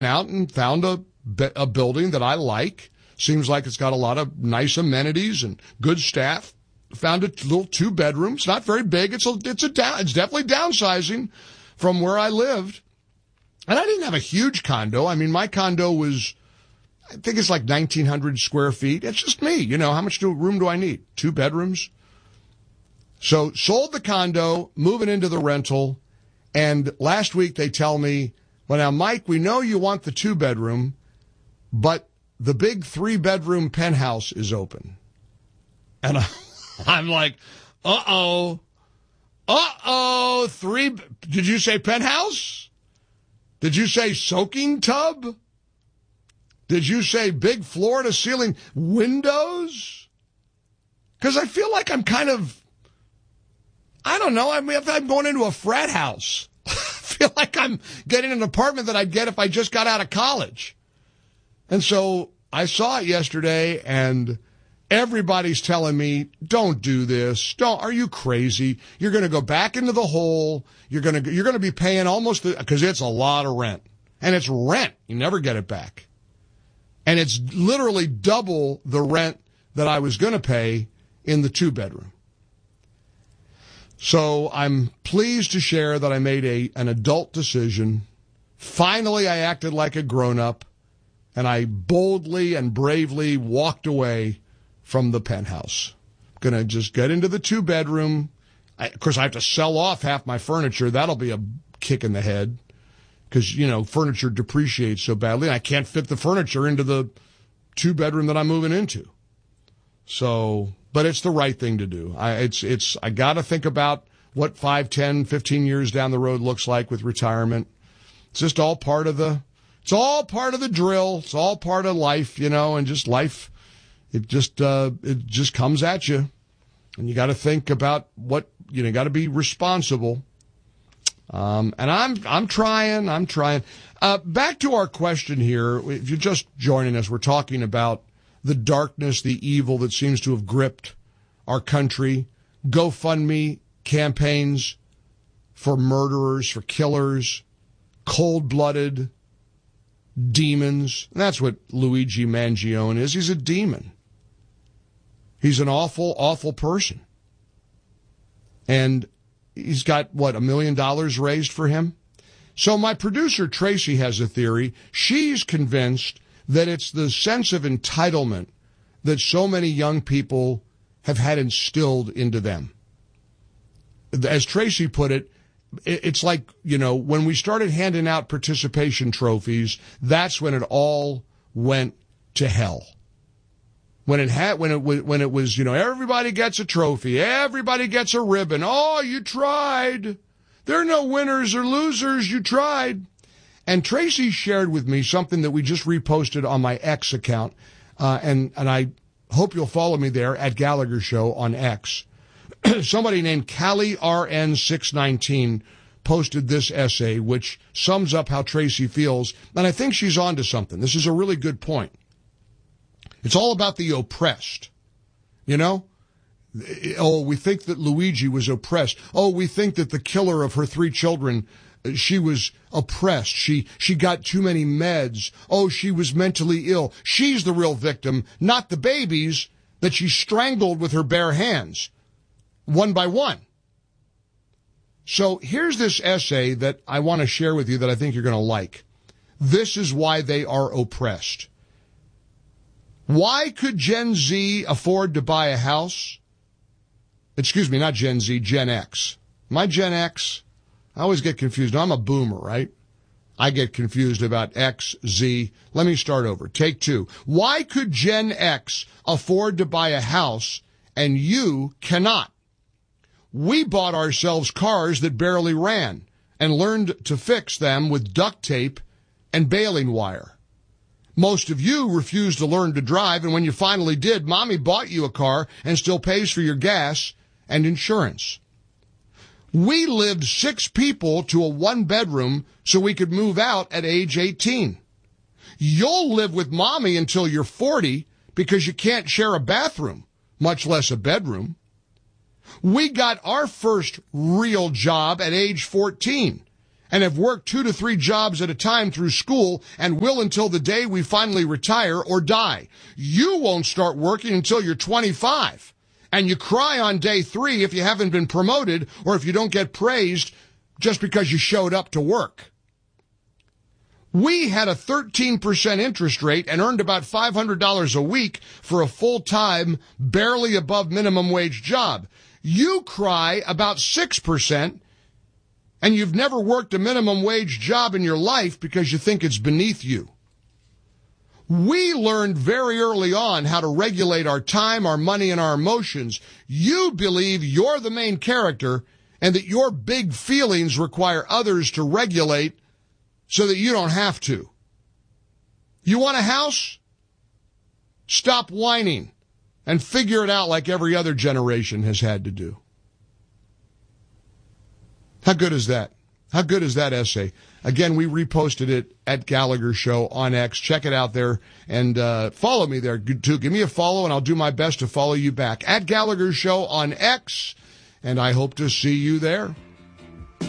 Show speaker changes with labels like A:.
A: out and found a building that I like. Seems like it's got a lot of nice amenities and good staff. Found a little 2-bedroom. It's not very big. It's definitely downsizing from where I lived. And I didn't have a huge condo. I mean, my condo was, I think it's like 1,900 square feet. It's just me. You know, how much room do I need? 2 bedrooms. So sold the condo, moving into the rental. And last week they tell me, well, now, Mike, we know you want the 2-bedroom, but the big 3-bedroom penthouse is open. And I'm like, uh-oh. Did you say penthouse? Did you say soaking tub? Did you say big floor-to-ceiling windows? Because I feel like I'm kind of, I don't know, I'm going into a frat house. I feel like I'm getting an apartment that I'd get if I just got out of college. And so I saw it yesterday, and everybody's telling me, don't do this. Are you crazy? You're going to go back into the hole. You're going to be paying almost, because it's a lot of rent. And it's rent. You never get it back. And it's literally double the rent that I was going to pay in the 2-bedroom. So I'm pleased to share that I made an adult decision. Finally, I acted like a grown-up, and I boldly and bravely walked away from the penthouse. Going to just get into the 2-bedroom. Of course, I have to sell off half my furniture. That'll be a kick in the head because, you know, furniture depreciates so badly. I can't fit the furniture into the 2-bedroom that I'm moving into. So, but it's the right thing to do. I got to think about what 5, 10, 15 years down the road looks like with retirement. It's just all part of the drill. It's all part of life, you know, and just life. It just comes at you, and you got to think about what, you know, got to be responsible. And I'm trying. Back to our question here. If you're just joining us, we're talking about the darkness, the evil that seems to have gripped our country. GoFundMe campaigns for murderers, for killers, cold-blooded demons. And that's what Luigi Mangione is. He's a demon. He's an awful, awful person. And he's got, what, $1 million raised for him? So my producer, Tracy, has a theory. She's convinced that it's the sense of entitlement that so many young people have had instilled into them. As Tracy put it, it's like, you know, when we started handing out participation trophies, that's when it all went to hell. When it was, you know, everybody gets a trophy, everybody gets a ribbon. Oh, you tried. There are no winners or losers. You tried. And Tracy shared with me something that we just reposted on my X account, and I hope you'll follow me there at Gallagher Show on X. Somebody named Callie RN619 posted this essay, which sums up how Tracy feels, and I think she's on to something. This is a really good point. It's all about the oppressed, you know? Oh, we think that Luigi was oppressed. Oh, we think that the killer of her 3 children, she was oppressed. She got too many meds. Oh, she was mentally ill. She's the real victim, not the babies that she strangled with her bare hands, one by one. So here's this essay that I want to share with you that I think you're going to like. This is why they are oppressed. Why could Gen Z afford to buy a house? Excuse me, not Gen Z, Gen X. Am I Gen X? I always get confused. I'm a boomer, right? I get confused about X, Z. Let me start over. Take 2. Why could Gen X afford to buy a house and you cannot? We bought ourselves cars that barely ran and learned to fix them with duct tape and baling wire. Most of you refused to learn to drive, and when you finally did, Mommy bought you a car and still pays for your gas and insurance. We lived 6 people to a 1-bedroom so we could move out at age 18. You'll live with Mommy until you're 40 because you can't share a bathroom, much less a bedroom. We got our first real job at age 14, and have worked 2 to 3 jobs at a time through school and will until the day we finally retire or die. You won't start working until you're 25, and you cry on day 3 if you haven't been promoted or if you don't get praised just because you showed up to work. We had a 13% interest rate and earned about $500 a week for a full-time, barely above minimum wage job. You cry about 6%, and you've never worked a minimum wage job in your life because you think it's beneath you. We learned very early on how to regulate our time, our money, and our emotions. You believe you're the main character and that your big feelings require others to regulate so that you don't have to. You want a house? Stop whining and figure it out like every other generation has had to do. How good is that? How good is that essay? Again, we reposted it at Gallagher Show on X. Check it out there and follow me there too. Give me a follow and I'll do my best to follow you back. At Gallagher Show on X, and I hope to see you there.